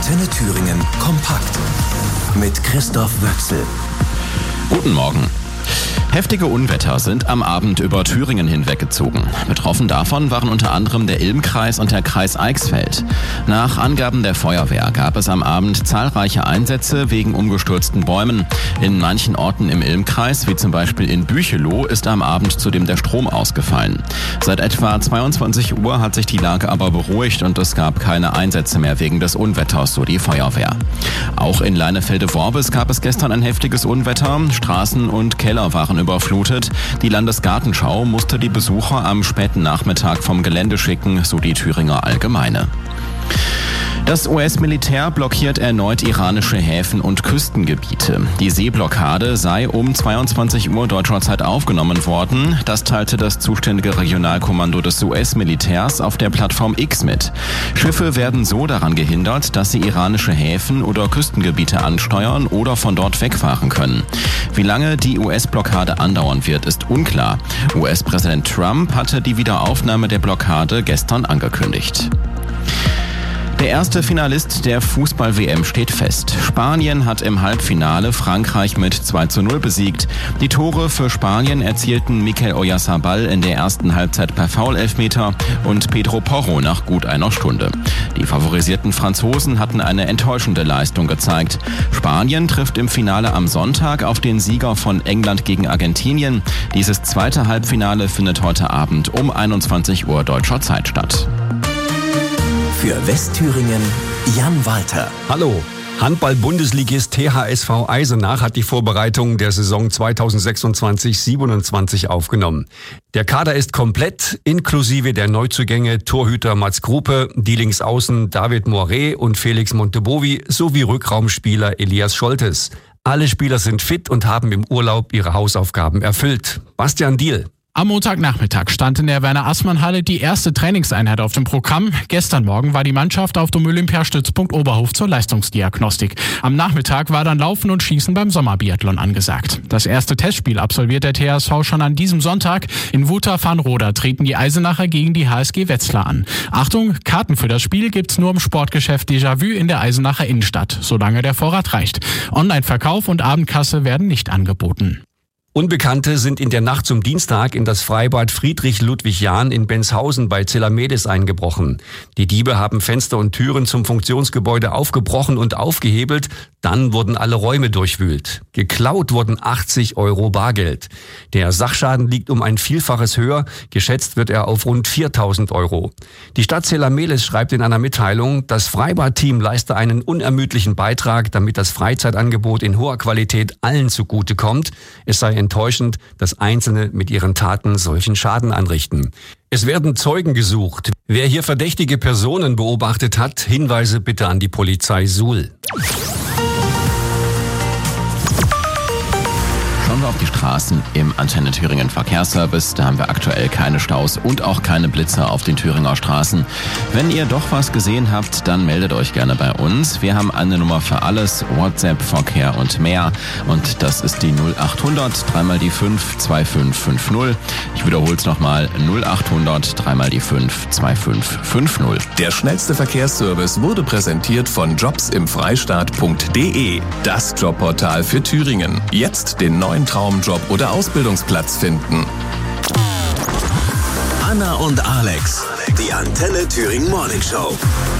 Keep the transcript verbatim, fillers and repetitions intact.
Antenne Thüringen kompakt mit Christoph Wöchsel. Guten Morgen. Heftige Unwetter sind am Abend über Thüringen hinweggezogen. Betroffen davon waren unter anderem der Ilm-Kreis und der Kreis Eichsfeld. Nach Angaben der Feuerwehr gab es am Abend zahlreiche Einsätze wegen umgestürzten Bäumen. In manchen Orten im Ilm-Kreis, wie zum Beispiel in Bücheloh, ist am Abend zudem der Strom ausgefallen. Seit etwa zweiundzwanzig Uhr hat sich die Lage aber beruhigt und es gab keine Einsätze mehr wegen des Unwetters, so die Feuerwehr. Auch in Leinefelde-Worbis gab es gestern ein heftiges Unwetter. Straßen und Keller waren überflutet. Die Landesgartenschau musste die Besucher am späten Nachmittag vom Gelände schicken, so die Thüringer Allgemeine. Das U S-Militär blockiert erneut iranische Häfen und Küstengebiete. Die Seeblockade sei um zweiundzwanzig Uhr deutscher Zeit aufgenommen worden. Das teilte das zuständige Regionalkommando des U S-Militärs auf der Plattform X mit. Schiffe werden so daran gehindert, dass sie iranische Häfen oder Küstengebiete ansteuern oder von dort wegfahren können. Wie lange die U S-Blockade andauern wird, ist unklar. U S-Präsident Trump hatte die Wiederaufnahme der Blockade gestern angekündigt. Der erste Finalist der Fußball-W M steht fest. Spanien hat im Halbfinale Frankreich mit zwei zu null besiegt. Die Tore für Spanien erzielten Mikel Oyarzabal in der ersten Halbzeit per Foul-Elfmeter und Pedro Porro nach gut einer Stunde. Die favorisierten Franzosen hatten eine enttäuschende Leistung gezeigt. Spanien trifft im Finale am Sonntag auf den Sieger von England gegen Argentinien. Dieses zweite Halbfinale findet heute Abend um einundzwanzig Uhr deutscher Zeit statt. Für Westthüringen Jan Walter. Hallo. Handball-Bundesligist T H S V Eisenach hat die Vorbereitung der Saison zweitausendsechsundzwanzig siebenundzwanzig aufgenommen. Der Kader ist komplett, inklusive der Neuzugänge Torhüter Mats Grupe, die Linksaußen David Moiré und Felix Montebovi sowie Rückraumspieler Elias Scholtes. Alle Spieler sind fit und haben im Urlaub ihre Hausaufgaben erfüllt. Bastian Diehl. Am Montagnachmittag stand in der Werner-Assmann-Halle die erste Trainingseinheit auf dem Programm. Gestern Morgen war die Mannschaft auf dem Olympiastützpunkt Oberhof zur Leistungsdiagnostik. Am Nachmittag war dann Laufen und Schießen beim Sommerbiathlon angesagt. Das erste Testspiel absolviert der T H S V schon an diesem Sonntag. In Wutha-Farnroda treten die Eisenacher gegen die H S G Wetzlar an. Achtung, Karten für das Spiel gibt's nur im Sportgeschäft Déjà-vu in der Eisenacher Innenstadt, solange der Vorrat reicht. Online-Verkauf und Abendkasse werden nicht angeboten. Unbekannte sind in der Nacht zum Dienstag in das Freibad Friedrich-Ludwig-Jahn in Benshausen bei Zellamedes eingebrochen. Die Diebe haben Fenster und Türen zum Funktionsgebäude aufgebrochen und aufgehebelt. Dann wurden alle Räume durchwühlt. Geklaut wurden achtzig Euro Bargeld. Der Sachschaden liegt um ein Vielfaches höher. Geschätzt wird er auf rund viertausend Euro. Die Stadt Zellamedes schreibt in einer Mitteilung, das Freibad-Team leiste einen unermüdlichen Beitrag, damit das Freizeitangebot in hoher Qualität allen zugutekommt. Es sei enttäuschend, dass Einzelne mit ihren Taten solchen Schaden anrichten. Es werden Zeugen gesucht. Wer hier verdächtige Personen beobachtet hat, Hinweise bitte an die Polizei Suhl. Schauen wir auf die Straßen im Antenne Thüringen Verkehrsservice. Da haben wir aktuell keine Staus und auch keine Blitzer auf den Thüringer Straßen. Wenn ihr doch was gesehen habt, dann meldet euch gerne bei uns. Wir haben eine Nummer für alles, WhatsApp, Verkehr und mehr. Und das ist die null achthundert, dreimal die fünf, zwei fünf fünf null. Ich wiederhole es nochmal, null achthundert, dreimal die fünf, zwei fünf fünf null. Der schnellste Verkehrsservice wurde präsentiert von jobs im freistaat punkt de. Das Jobportal für Thüringen. Jetzt den neuen Traumjob oder Ausbildungsplatz finden. Anna und Alex, die Antenne Thüringen Morning Show.